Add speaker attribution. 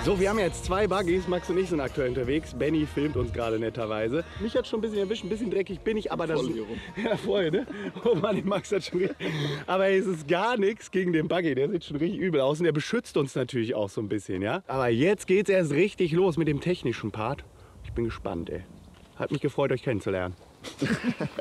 Speaker 1: So, wir haben jetzt 2 Buggies. Max und ich sind aktuell unterwegs. Benny filmt uns gerade netterweise. Mich hat schon ein bisschen erwischt, ein bisschen dreckig bin ich, aber das ist... Ja, voll, ne? Oh Mann, den Max hat schon richtig... Aber es ist gar nichts gegen den Buggy. Der sieht schon richtig übel aus und der beschützt uns natürlich auch so ein bisschen, ja? Aber jetzt geht's erst richtig los mit dem technischen Part. Ich bin gespannt, ey. Hat mich gefreut, euch kennenzulernen.